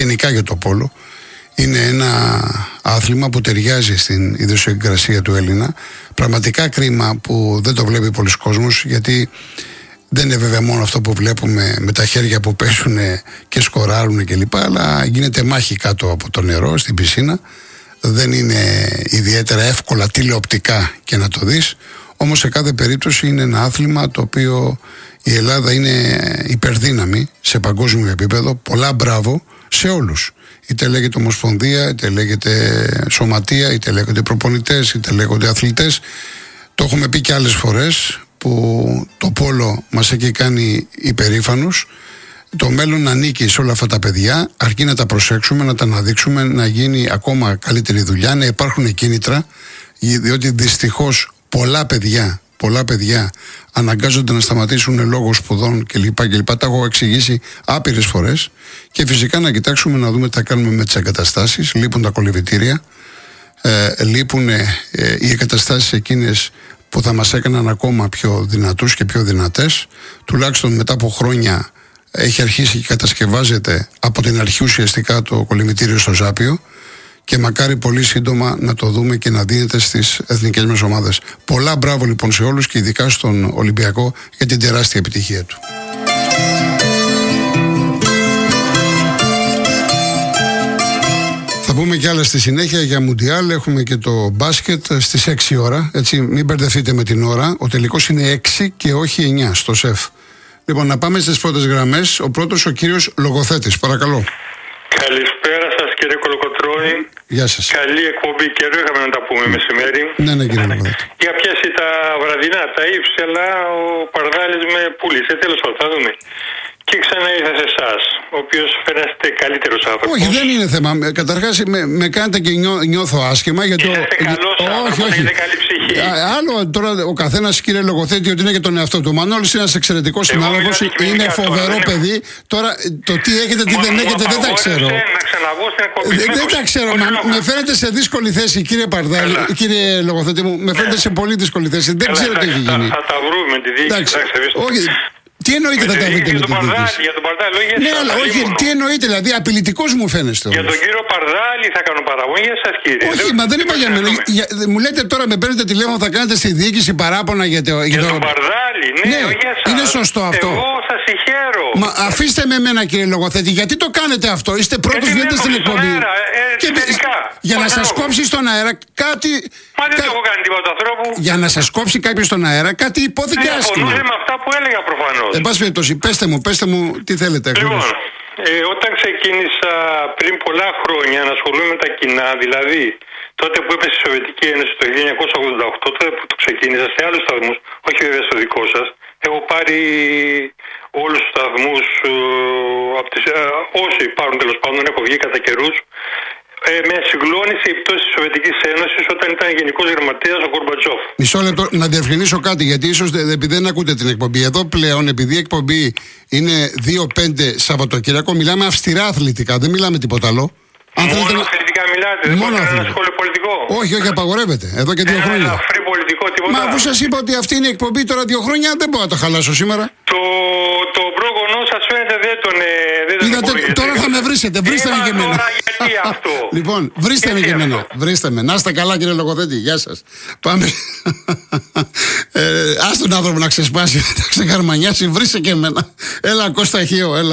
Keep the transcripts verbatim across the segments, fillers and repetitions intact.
γενικά για το πόλο. Είναι ένα άθλημα που ταιριάζει στην ιδιοσυγκρασία του Έλληνα. Πραγματικά κρίμα που δεν το βλέπει πολλοί κόσμος, γιατί δεν είναι βέβαια μόνο αυτό που βλέπουμε με τα χέρια που πέσουν και σκοράρουν κλπ. Αλλά γίνεται μάχη κάτω από το νερό, στην πισίνα. Δεν είναι ιδιαίτερα εύκολα τηλεοπτικά και να το δεις. Όμως σε κάθε περίπτωση είναι ένα άθλημα το οποίο η Ελλάδα είναι υπερδύναμη σε παγκόσμιο επίπεδο. Πολλά μπράβο σε όλους. Είτε λέγεται ομοσπονδία, είτε λέγεται σωματεία, είτε λέγονται προπονητές, είτε λέγονται αθλητές. Το έχουμε πει και άλλες φορές που το πόλο μας έχει κάνει υπερήφανους. Το μέλλον ανήκει σε όλα αυτά τα παιδιά, αρκεί να τα προσέξουμε, να τα αναδείξουμε, να γίνει ακόμα καλύτερη δουλειά, να υπάρχουν κίνητρα, διότι δυστυχώς πολλά παιδιά, πολλά παιδιά αναγκάζονται να σταματήσουν λόγω σπουδών κλπ. κλπ. Τα έχω εξηγήσει άπειρες φορές. Και φυσικά να κοιτάξουμε να δούμε τι θα κάνουμε με τις εγκαταστάσεις. Λείπουν τα κολυβητήρια, ε, λείπουν ε, οι εγκαταστάσεις εκείνες που θα μας έκαναν ακόμα πιο δυνατούς και πιο δυνατές. Τουλάχιστον μετά από χρόνια έχει αρχίσει και κατασκευάζεται από την αρχή ουσιαστικά το κολυμβητήριο στο Ζάπιο. Και μακάρι πολύ σύντομα να το δούμε και να δίνεται στις εθνικές μας ομάδες. Πολλά μπράβο λοιπόν σε όλους και ειδικά στον Ολυμπιακό για την τεράστια επιτυχία του. Θα πούμε κι άλλα στη συνέχεια για Μουντιάλ. Έχουμε και το μπάσκετ στις έξι ώρα. Έτσι, μην μπερδευτείτε με την ώρα. Ο τελικός είναι έξι και όχι εννιά στο ΣΕΦ. Λοιπόν, να πάμε στις πρώτες γραμμές. Ο πρώτος ο κύριος Λογοθέτης. Παρακαλώ. Καλησπέρα σας κύριε Κολοκοτρώνη. Γεια σας. Καλή εκπομπή, καιρό είχαμε να τα πούμε μεσημέρι. Ναι, ναι κύριε Λογοθέτη. Για πιάσει τα βραδινά, τα ύψη, αλλά ο Παρδάλης με πούλησε. Τέλος πάντων, θα δούμε. Και ξανά ήρθα σε εσάς, ο οποίος φαίνεστε καλύτερος άνθρωπος. Όχι, δεν είναι θέμα. Καταρχάς με, με κάνετε και νιώ, νιώθω άσχημα. Γιατί είσαστε το... καλός άνθρωπος, έχετε καλή ψυχή. Άλλο τώρα ο καθένας κύριε Λογοθέτη ότι είναι για τον εαυτό του. Ο Μανώλης είναι ένας εξαιρετικός συνάδελφος, είναι φοβερό τώρα, παιδί. Τώρα το τι έχετε, τι δεν έχετε δεν τα ξέρω. Δεν, δεν τα ξέρω. Μα, με φαίνεται σε δύσκολη θέση κύριε Παρδάλη, κύριε Λογοθέτη μου. Με φαίνεται σε πολύ δύσκολη θέση. Δεν ξέρω τι έχει γίνει. Θα τα βρούμε τη διοίκηση. Τι εννοείται θα τα βρείτε με την διοίκηση? Για τον Παρδάλη, για ναι, αλλά όχι, τι εννοείται, δηλαδή απειλητικός μου φαίνεστε. Για τον κύριο Παρδάλη θα κάνω παραγωγή, για εσάς κύριε. Όχι, δεν, μα δεν είπα για μένα. Για, μου λέτε τώρα με παίρνετε τηλέφωνο, θα κάνετε στη διοίκηση παράπονα για το. Για, για τον Παρδάλη, ναι, ναι για εσάς. Είναι σωστό αυτό. Εγώ σας συγχαίρω. Μα αφήστε με εμένα κύριε Λογοθέτη, γιατί το κάνετε αυτό? Είστε πρώτος, βγαίνετε στην εκπομπή. Και για να σας κόψει στον αέρα κάτι. Μα δεν έχω κάνει τίποτα ανθρώπου. Για να σας κόψει κάποιος στον αέρα κάτι υπόθηκε άσχημα. Συμφωνούσε με αυτά που έλεγα προφανώς. Εν πάση περιπτώσει, πέστε μου, πέστε μου τι θέλετε. Λοιπόν, ε, όταν ξεκίνησα πριν πολλά χρόνια να ασχολούμαι με τα κοινά, δηλαδή τότε που έπεσε η Σοβιετική Ένωση το χίλια εννιακόσια ογδόντα οκτώ, τότε που το ξεκίνησα σε άλλους σταθμούς, όχι βέβαια στο δικό σας, έχω πάρει όλους τους σταθμούς, ε, από τις, ε, όσοι υπάρχουν τέλος πάντων, έχω βγει κατά καιρούς. Ε, με συγκλώνησε η πτώση της Σοβιετικής Ένωσης όταν ήταν γενικός γραμματέας ο Γκορμπατσόφ. Μισό λεπτό να διευκρινίσω κάτι, γιατί ίσως επειδή δεν ακούτε την εκπομπή. Εδώ πλέον, επειδή η εκπομπή είναι δύο πέντε Σαββατοκύριακο, μιλάμε αυστηρά αθλητικά, δεν μιλάμε τίποτα άλλο. Αν μόνο θέλετε... αθλητικά μιλάτε, δεν μόνο μπορείτε ένα σχόλιο πολιτικό. Όχι, όχι, απαγορεύεται. Εδώ και δύο ένα χρόνια. Ένα πολιτικό, τίποτα. Μα αφού σας είπα ότι αυτή είναι η εκπομπή τώρα δύο χρόνια, δεν μπορώ να το χαλάσω σήμερα. Το, το πρόγονό σας φαίνεται δεν τον. Δεν τον Είδατε, τώρα θα με βρίσετε, βρίστε με και εμένα. Τώρα, γιατί αυτό. Λοιπόν, βρίστε με και εμένα. Βρίστε με. Να είστε καλά κύριε Λογοθέτη, γεια σας. Πάμε. ε, ας τον άνθρωπο να ξεσπάσει, να ξεχαρμανιάσει, βρίστε και εμένα. Έλα Κώστα Χίο, έλα.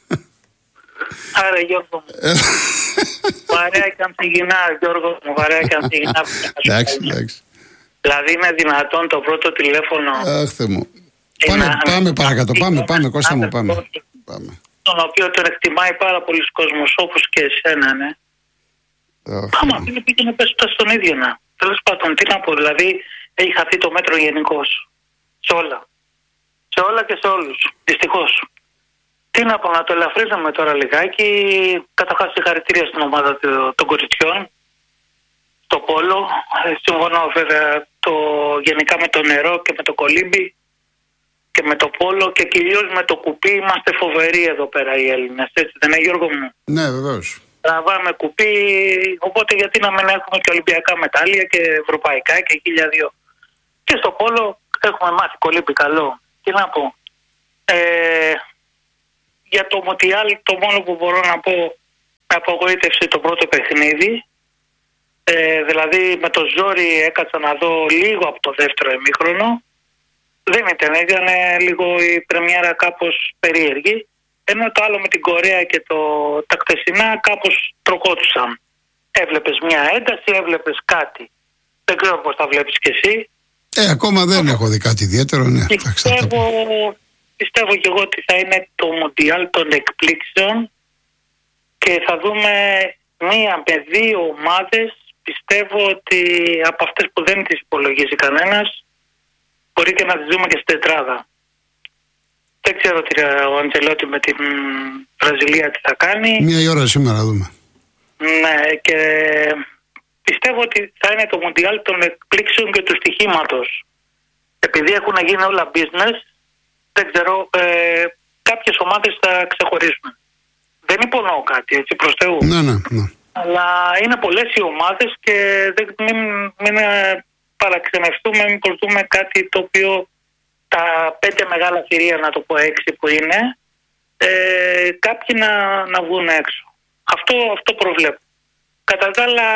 Άρα Γιώργο μου. Βαρέα και αμφιγινά, Γιώργο μου, βαρέα και αμφιγινά. Εντάξει, εντάξει. Δηλαδή είναι δυνατόν το πρώτο τηλέφωνο. Αχ, Θεέ μου. Πάμε, πάμε παρακάτω, πάμε, πάμε, Κώστα μου, πάμε. πάμε. Τον οποίο τον εκτιμάει πάρα πολλοί κόσμος, όπως και εσένα, ναι. Άμα δεν πήγαινε πες στον ίδιο να. Τέλος πάντων, τι να πω, δηλαδή έχει χαθεί το μέτρο γενικώς. Σε όλα. Σε όλα και σε όλους, δυστυχώς. Τι να πω, να το ελαφρύνουμε τώρα λιγάκι. Καταρχάς συγχαρητήρια στην ομάδα των κοριτσιών, στο πόλο. Συμφωνώ βέβαια το, γενικά με το νερό και με το κολύμπι και με το πόλο και κυρίως με το κουπί. Είμαστε φοβεροί εδώ πέρα οι Έλληνες, έτσι δεν είναι Γιώργο μου? Ναι, βεβαίως. Τραβάμε κουπί, οπότε γιατί να μην έχουμε και ολυμπιακά μετάλλια και ευρωπαϊκά και χίλια δύο. Και στο πόλο έχουμε μάθει κολύμπι καλό. Τι να πω. Ε, για το Μουντιάλ το μόνο που μπορώ να πω με απογοήτευσε το πρώτο παιχνίδι. Ε, δηλαδή με το ζόρι έκατσα να δω λίγο από το δεύτερο ημίχρονο. Δεν ήταν, ήταν λίγο η πρεμιέρα κάπως περίεργη. Ενώ το άλλο με την Κορέα και το, τα χτεσινά κάπως τροκότουσαν. Έβλεπες μια ένταση, έβλεπες κάτι. Δεν ξέρω πώς τα βλέπεις κι εσύ. Ε, ακόμα δεν έχω δει κάτι ιδιαίτερο, ναι. Πιστεύω, πιστεύω και εγώ ότι θα είναι το Μουντιάλ των εκπλήξεων και θα δούμε μία με δύο ομάδες. Πιστεύω ότι από αυτές που δεν τις υπολογίζει κανένας μπορεί και να τις δούμε και στην τετράδα. Δεν ξέρω τι ο Αντζελότη με την Βραζιλία τι θα κάνει. Μία η ώρα σήμερα δούμε. Ναι, και πιστεύω ότι θα είναι το Μουντιάλ των εκπλήξεων και του στοιχήματος. Επειδή έχουν γίνει όλα business, δεν ξέρω, ε, κάποιες ομάδες θα ξεχωρίσουν. Δεν υπονοώ κάτι, έτσι, προς Θεού. Ναι, ναι, ναι. Αλλά είναι πολλές οι ομάδες και δεν, μην, μην παραξενευτούμε, μην προσδούμε κάτι το οποίο τα πέντε μεγάλα θηρία, να το πω έξι που είναι, ε, κάποιοι να, να βγουν έξω. Αυτό, αυτό προβλέπω. Κατά τα άλλα,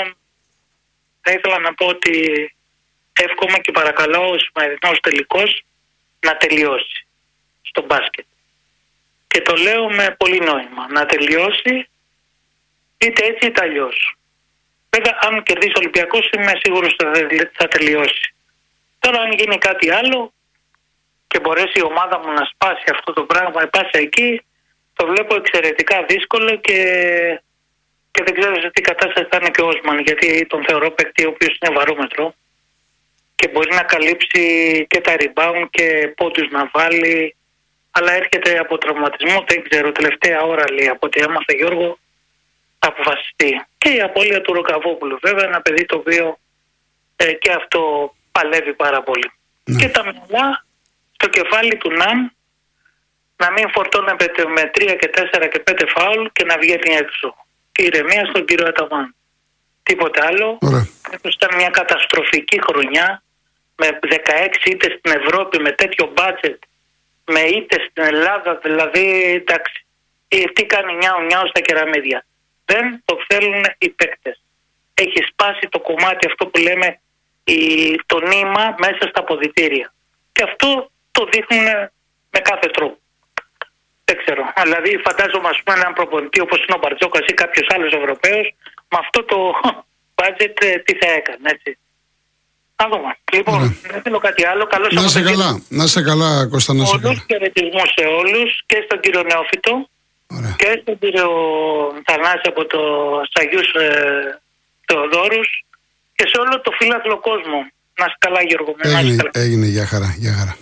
θα ήθελα να πω ότι εύχομαι και παρακαλώ ο σημερινός τελικός να τελειώσει στο μπάσκετ. Και το λέω με πολύ νόημα. Να τελειώσει είτε έτσι είτε αλλιώς. Βέβαια, αν κερδίσει ο Ολυμπιακός, είμαι σίγουρος ότι θα τελειώσει. Τώρα, αν γίνει κάτι άλλο και μπορέσει η ομάδα μου να σπάσει αυτό το πράγμα, πάσα εκεί, το βλέπω εξαιρετικά δύσκολο και, και δεν ξέρω σε τι κατάσταση θα είναι και ο Όσμαν, γιατί τον θεωρώ παίκτη ο οποίος είναι βαρόμετρο και μπορεί να καλύψει και τα rebound και πόντους να βάλει, αλλά έρχεται από τραυματισμό, δεν ξέρω, τελευταία ώρα λέει από ό,τι έμαθα Γιώργο, θα αποφασιστεί. Και η απώλεια του Ροκαβόπουλου, βέβαια, ένα παιδί το οποίο ε, και αυτό παλεύει πάρα πολύ. Ναι. Και τα μυαλά στο κεφάλι του Ναν να μην φορτώνεται με τρία και τέσσερα και πέντε φάουλ και να βγαίνει έξω. Και ηρεμία στον κύριο Αταμάν. Τίποτε άλλο. Ήταν μια καταστροφική χρονιά με δεκαέξι ήττες στην Ευρώπη, με τέτοιο μπάτζετ, με ήττες στην Ελλάδα, δηλαδή εντάξει. Τι κάνει νιάου νιάου στα κεραμίδια. Δεν το θέλουν οι παίκτες. Έχει σπάσει το κομμάτι αυτό που λέμε η, το νήμα μέσα στα αποδυτήρια. Και αυτό το δείχνουν με κάθε τρόπο. Δεν ξέρω. Δηλαδή φαντάζομαι ας πούμε έναν προπονητή όπως είναι ο Μπαρτζόκας ή κάποιος άλλος Ευρωπαίος με αυτό το budget τι θα έκανε, έτσι. Να δούμε. Λοιπόν, ναι. Δεν θέλω κάτι άλλο. Καλώς να σε καλά. Να σε καλά, Κώστα, να σε καλά. Όλους χαιρετισμούς σε όλους και στον κύριο Νεόφυτο. Ωραία. Και στον κύριο Θανάση από το Σαγιούς ε, Θεοδόρους και σε όλο το φίλαθλο κόσμο. Να είσαι καλά, Γιώργο. Έγινε, καλά. έγινε, για χαρά, για χαρά.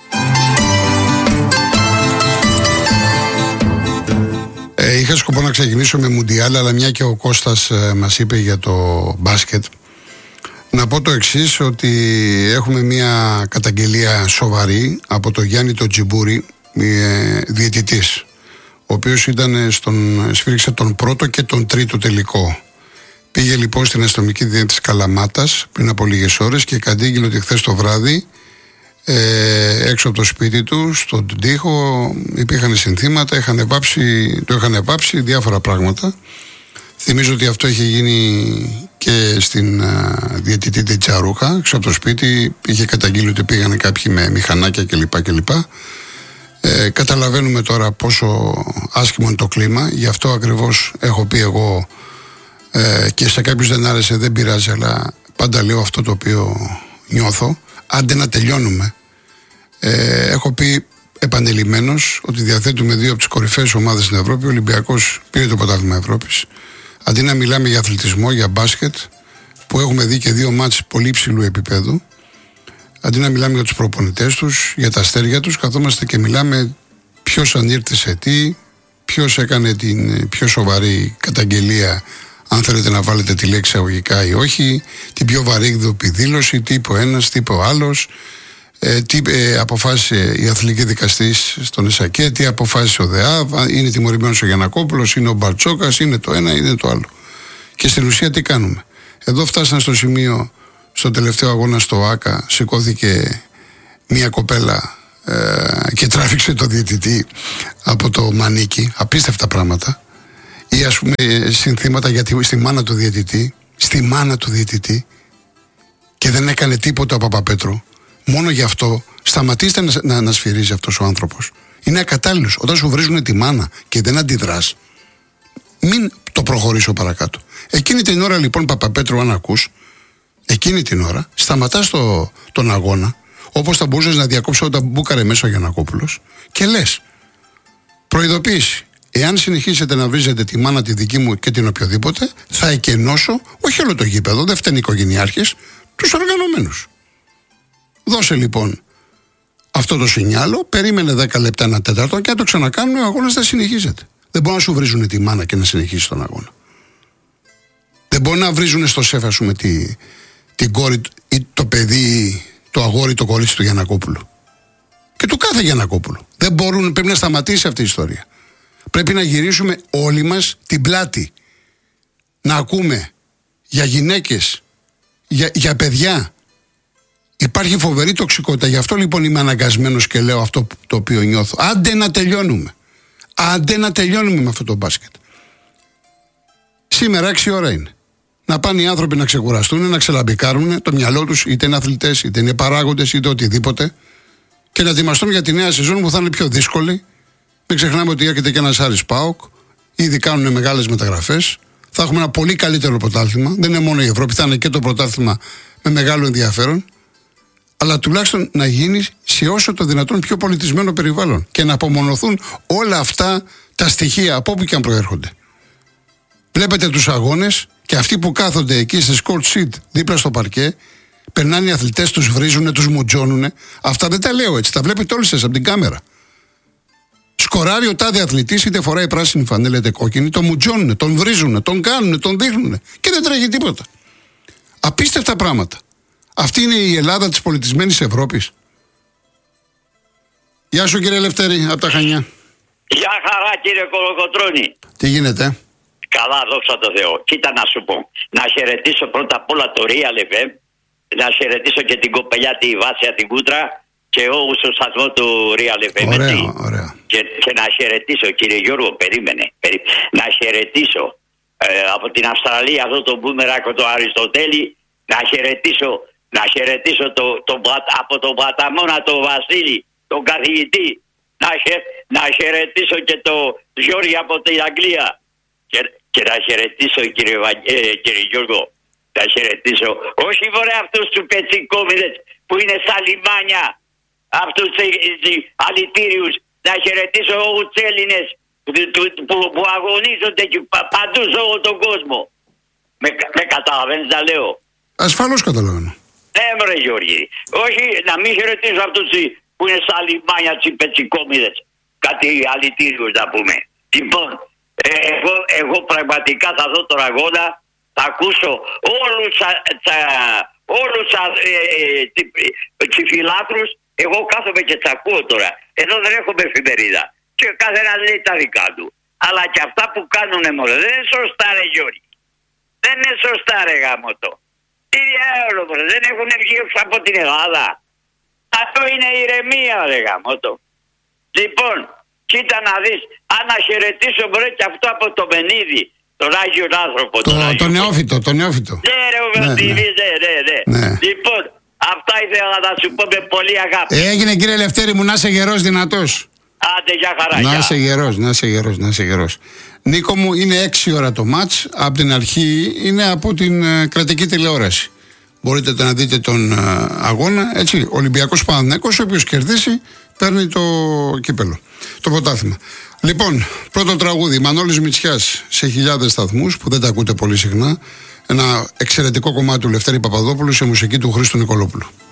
Ε, είχα σκοπό να ξεκινήσω με Μουντιάλ, αλλά μια και ο Κώστας ε, μας είπε για το μπάσκετ, να πω το εξής, ότι έχουμε μια καταγγελία σοβαρή από τον Γιάννη τον Τζιμπούρη, ε, διαιτητής, ο οποίος ήταν στον, σφύριξε τον πρώτο και τον τρίτο τελικό. Πήγε λοιπόν στην αστυνομική διεύθυνση της Καλαμάτας πριν από λίγες ώρες και κατήγγειλε ότι χθες το βράδυ ε, έξω από το σπίτι του, στον τοίχο, υπήρχαν συνθήματα, είχαν βάψει, το είχαν βάψει διάφορα πράγματα. Θυμίζω ότι αυτό είχε γίνει και στην uh, διαιτητή της Τσαρούχα, έξω από το σπίτι, είχε καταγγείλει ότι πήγαν κάποιοι με μηχανάκια κλπ. κλπ. Ε, καταλαβαίνουμε τώρα πόσο άσχημο είναι το κλίμα, γι' αυτό ακριβώς έχω πει εγώ ε, και σε κάποιους δεν άρεσε, δεν πειράζει, αλλά πάντα λέω αυτό το οποίο νιώθω, άντε να τελειώνουμε. Ε, έχω πει επανειλημμένος ότι διαθέτουμε δύο από τις κορυφαίες ομάδες στην Ευρώπη. Ο Ολυμπιακός πήρε το πρωτάθλημα Ευρώπης. Αντί να μιλάμε για αθλητισμό, για μπάσκετ, που έχουμε δει και δύο μάτς πολύ υψηλού επίπεδου, αντί να μιλάμε για τους προπονητές τους, για τα αστέρια τους, καθόμαστε και μιλάμε ποιος ανήρτησε τι, ποιος έκανε την πιο σοβαρή καταγγελία, αν θέλετε να βάλετε τη λέξη αγωγικά ή όχι, την πιο βαρύγδουπη δήλωση, τι είπε ο ένας, τι είπε ο άλλος, ε, τι ε, αποφάσισε η αθλητική δικαστής στον ΕΣΑΚΕ, τι αποφάσισε ο ΔΕΑΒ, είναι τιμωρημένος ο Γιαννακόπουλος, είναι ο Μπαρτσόκας, είναι το ένα, είναι το άλλο. Και στην ουσία τι κάνουμε? Εδώ φτάσαμε στο σημείο, στο τελευταίο αγώνα στο ΆΚΑ, σηκώθηκε μια κοπέλα ε, και τράβηξε το διαιτητή από το μανίκι, απίστευτα πράγματα. ή ας πούμε συνθήματα γιατί στη μάνα του διαιτητή, στη μάνα του διαιτητή, και δεν έκανε τίποτα ο Παπαπέτρου. Μόνο γι' αυτό σταματήστε να, να, να σφυρίζει αυτός ο άνθρωπος. Είναι ακατάλληλος. Όταν σου βρίζουν τη μάνα και δεν αντιδράς, μην το προχωρήσω παρακάτω. Εκείνη την ώρα λοιπόν, Παπαπέτρου, αν ακούς, εκείνη την ώρα σταματάς το, τον αγώνα, όπως θα μπορούσες να διακόψεις όταν μπούκαρε μέσα ο Γιαννακόπουλος, και λες, προειδοποίηση. Εάν συνεχίσετε να βρίζετε τη μάνα τη δική μου και την οποιοδήποτε, θα εκενώσω όχι όλο το γήπεδο, δεν φταίνει οι οικογενειάρχες, τους οργανωμένους. Δώσε λοιπόν αυτό το σινιάλο, περίμενε δέκα λεπτά, ένα τέταρτο, και αν το ξανακάνουν, ο αγώνας θα συνεχίζεται. Δεν μπορεί να σου βρίζουν τη μάνα και να συνεχίσει τον αγώνα. Δεν μπορεί να βρίζουν στο σεφ, ας πούμε, τη, την κόρη ή το παιδί, το αγόρι, το κορίτσι του Γιαννακόπουλου. Και του κάθε Γιαννακόπουλου. Δεν μπορούν, πρέπει να σταματήσει αυτή η ιστορία. Πρέπει να γυρίσουμε όλοι μας την πλάτη. Να ακούμε για γυναίκες, για, για παιδιά. Υπάρχει φοβερή τοξικότητα. Γι' αυτό λοιπόν είμαι αναγκασμένος και λέω αυτό το οποίο νιώθω. Άντε να τελειώνουμε. Άντε να τελειώνουμε με αυτό το μπάσκετ. Σήμερα έξι ώρα είναι. Να πάνε οι άνθρωποι να ξεκουραστούν, να ξελαμπικάρουν το μυαλό τους, είτε είναι αθλητές, είτε είναι παράγοντες, είτε οτιδήποτε, και να ετοιμαστούν για τη νέα σεζόν που θα είναι πιο δύσκολη. Μην ξεχνάμε ότι έρχεται και ένας Άρης ΠΑΟΚ. Ήδη κάνουν μεγάλες μεταγραφές. Θα έχουμε ένα πολύ καλύτερο πρωτάθλημα. Δεν είναι μόνο η Ευρώπη, θα είναι και το πρωτάθλημα με μεγάλο ενδιαφέρον. Αλλά τουλάχιστον να γίνει σε όσο το δυνατόν πιο πολιτισμένο περιβάλλον και να απομονωθούν όλα αυτά τα στοιχεία από όπου και αν προέρχονται. Βλέπετε τους αγώνες και αυτοί που κάθονται εκεί σε court seat δίπλα στο παρκέ, περνάνε οι αθλητές, τους βρίζουνε, τους μουτζώνουνε. Αυτά δεν τα λέω έτσι, τα βλέπετε όλοι σας από την κάμερα. Σκοράρει ο τάδε αθλητής, είτε φοράει πράσινη φανέλα είτε κόκκινη, τον μουτζώνουνε, τον βρίζουνε, τον κάνουνε, τον δείχνουνε και δεν τρέχει τίποτα. Απίστευτα πράγματα. Αυτή είναι η Ελλάδα της πολιτισμένης Ευρώπης. Γεια σου κύριε Λευτέρη, από τα Χανιά. Γεια χαρά κύριε Κολοκοτρώνη. Τι γίνεται? Καλά, δόξα τω Θεώ. Κοίτα να σου πω. Να χαιρετήσω πρώτα απ' όλα το Real εφ εμ. Να χαιρετήσω και την κοπελιά τη Βάσια την Κούτρα και όλους τους σταθμό του Real εφ εμ. Ωραία, ωραία. Και, και να χαιρετήσω, κύριε Γιώργο, περίμενε. περί, να χαιρετήσω ε, από την Αυστραλία εδώ τον Μπούμερακο, τον Αριστοτέλη. Να χαιρετήσω, να χαιρετήσω το, το, το, από τον Παταμόνα τον Βασίλη, τον καθηγητή. Να, χε, να χαιρετήσω και το Γιώργη από την Αγγλία. Και, και να χαιρετήσω, κύριε, ε, κύριε Γιώργο, να χαιρετήσω όχι μόνο αυτούς τους πετσικόμιδες που είναι στα λιμάνια, αυτούς τους αλητήριους, να χαιρετήσω όλους τους Έλληνες που, που, που αγωνίζονται και παντού σε όλο τον κόσμο. Με, με καταλαβαίνεις να λέω? Ασφαλώς καταλαβαίνω. Ναι, μωρέ Γιώργη. Όχι, να μην χαιρετήσω αυτούς που είναι στα λιμάνια, τους πετσικόμιδες. Κάτι αλητήριους να πούμε. Λοιπόν, ε, εγώ, εγώ πραγματικά θα δω τον αγώνα, θα ακούσω όλους, τα, όλους τα, ε, ε, τσιφιλάτρους. Εγώ κάθομαι και τα ακούω τώρα. Εδώ δεν έχουμε εφημερίδα. Και κάθε ένας λέει τα δικά του. Αλλά και αυτά που κάνουνε μόνο δεν είναι σωστά, ρε Γιώργη. Δεν είναι σωστά, ρε γάμοτο. Τι διάολο, δεν έχουν βγει από την Ελλάδα. Αυτό είναι ηρεμία, ρε γάμοτο. Λοιπόν, κοίτα να δεις, αν να χαιρετήσω μπορεί και αυτό από το Μενίδη, τον Άγιον άνθρωπο. Το, τον το νεόφυτο, το νεόφυτο. Ναι, ρε, ναι, ναι. ναι, ναι, ναι. ναι. Λοιπόν, αυτά ήθελα να σου πω με πολύ αγάπη. Έγινε κύριε Λευτέρη μου, να είσαι γερός δυνατός. Άντε, για χαρά. Να είσαι γερός, να είσαι γερός, να είσαι γερός. Νίκο μου, είναι έξι ώρα το μάτς. Από την αρχή είναι από την ε, κρατική τηλεόραση. Μπορείτε να δείτε τον ε, αγώνα. Έτσι, Ολυμπιακός Παναθηναϊκός, ο οποίος κερδίσει, παίρνει το κύπελο, το πρωτάθλημα. Λοιπόν, πρώτο τραγούδι, Μανώλης Μητσιάς σε χιλιάδες σταθμούς, που δεν τα ακούτε πολύ συχνά. Ένα εξαιρετικό κομμάτι του Λευτέρη Παπαδόπουλου σε μουσική του Χρήστου Νικολόπουλου.